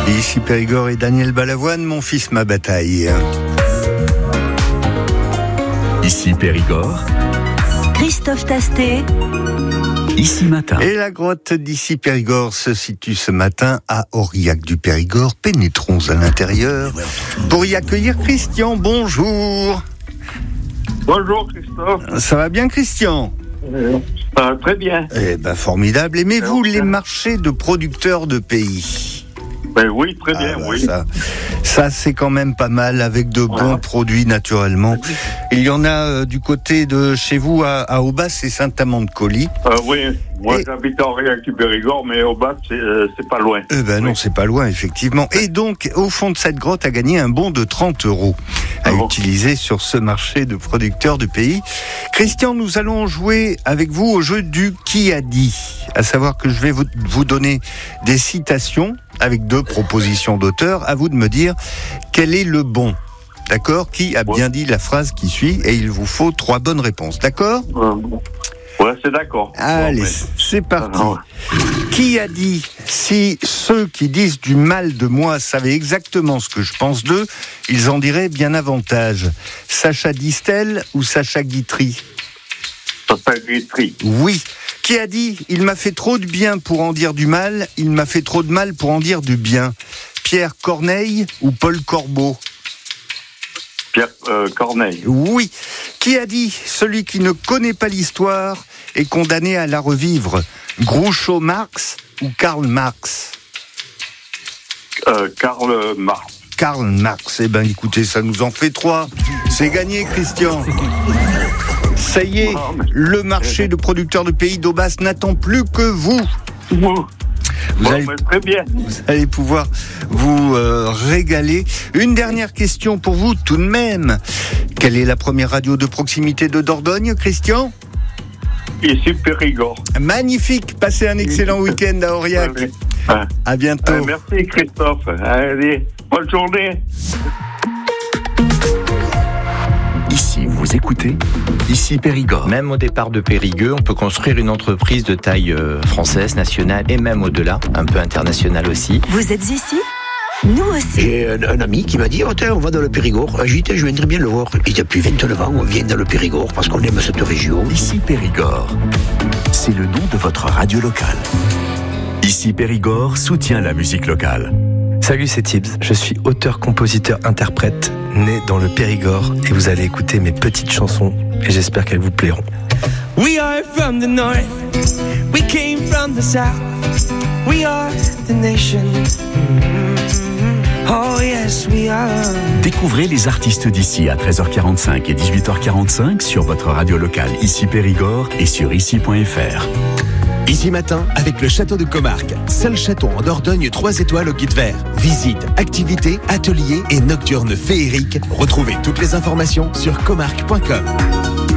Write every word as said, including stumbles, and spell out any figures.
Ici Périgord et Daniel Balavoine, mon fils, ma bataille. Ici Périgord, Christophe Tastet. Ici Matin. Et la grotte d'Ici Périgord se situe ce matin à Aurillac du Périgord. Pénétrons à l'intérieur pour y accueillir Christian. Bonjour. Bonjour Christophe. Ça va bien Christian ? Euh, ça va très bien. Eh ben formidable. Aimez-vous les marchés de producteurs de pays ? Ben oui, très bien, ah bah oui. Ça, ça c'est quand même pas mal avec de bons Ouais. produits naturellement. Il y en a euh, du côté de chez vous à, à Aubas et Saint-Amand-de-Coly. Euh, oui, moi Et- j'habite à Aurillac du Périgord, mais au bas c'est, euh, c'est pas loin. Eh ben non, Oui. c'est pas loin, effectivement. Et donc, au fond de cette grotte a gagné un bon de trente euros à Ah bon. utiliser sur ce marché de producteurs de pays. Christian, nous allons jouer avec vous au jeu du qui a dit. À savoir que je vais vous, vous donner des citations avec deux propositions d'auteurs. À vous de me dire quel est le bon. D'accord ? Qui a bien dit la phrase qui suit ? Et il vous faut trois bonnes réponses. D'accord ? Euh, ouais, c'est d'accord. Allez, Bon, mais- c'est parti. Ah, Qui a dit « Si ceux qui disent du mal de moi savaient exactement ce que je pense d'eux, ils en diraient bien avantage » Sacha Distel ou Sacha Guitry ? Ça fait Guitry. Oui. Qui a dit « Il m'a fait trop de bien pour en dire du mal, il m'a fait trop de mal pour en dire du bien » Pierre Corneille ou Paul Corbeau ? Pierre euh, Corneille. Oui. Qui a dit « Celui qui ne connaît pas l'histoire est condamné à la revivre » Groucho Marx ou Karl Marx ? Euh, Karl Marx. Karl Marx. Eh ben, écoutez, ça nous en fait trois. C'est gagné, Christian. Ça y est, le marché de producteurs de pays d'Aubas n'attend plus que vous. Ouh. Vous Bon, allez, mais très bien. vous allez pouvoir vous euh, régaler. Une dernière question pour vous, tout de même. Quelle est la première radio de proximité de Dordogne, Christian ? Ici Périgord. Magnifique. Passez un excellent week-end à Aurillac. Allez. Ah. À bientôt. Euh, merci Christophe. Allez, bonne journée. Ici vous écoutez, Ici Périgord. Même au départ de Périgueux, on peut construire une entreprise de taille euh, française, nationale et même au-delà, un peu internationale aussi. Vous êtes ici ? Nous aussi. J'ai un, un ami qui m'a dit, oh, tiens, on va dans le Périgord. J'ai dit, tiens, je viendrai bien le voir. Et depuis vingt-neuf ans, on vient dans le Périgord parce qu'on aime cette région. Ici Périgord, c'est le nom de votre radio locale. Ici Périgord soutient la musique locale. Salut, c'est Tibbs. Je suis auteur, compositeur, interprète, né dans le Périgord, et vous allez écouter mes petites chansons et j'espère qu'elles vous plairont. We are from the north, we came from the south, we are the nation. Oh yes, we are. Découvrez les artistes d'ici à treize heures quarante-cinq et dix-huit heures quarante-cinq sur votre radio locale Ici Périgord et sur ici point f r. Ici Matin, avec le château de Comarque. Seul château en Dordogne trois étoiles au guide vert. Visites, activités, ateliers et nocturnes féeriques. Retrouvez toutes les informations sur comarque point com.